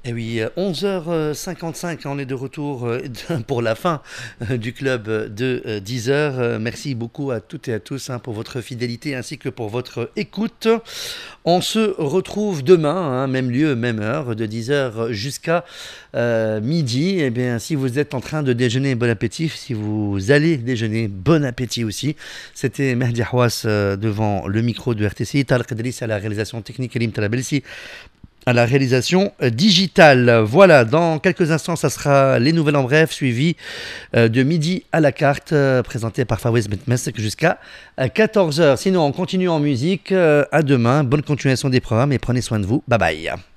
Et oui, 11h55, on est de retour pour la fin du club de 10h. Merci beaucoup à toutes et à tous pour votre fidélité ainsi que pour votre écoute. On se retrouve demain, même lieu, même heure, de 10h jusqu'à midi. Et bien, si vous êtes en train de déjeuner, bon appétit. Si vous allez déjeuner, bon appétit aussi. C'était Mehdi Hawass devant le micro de RTCI. Talq Idriss à la réalisation technique, Elim Talabelsi à la réalisation digitale. Voilà, dans quelques instants, ça sera les nouvelles en bref, suivi de midi à la carte, présenté par Fawez Metmesek jusqu'à 14h. Sinon, on continue en musique. À demain, bonne continuation des programmes et prenez soin de vous. Bye bye.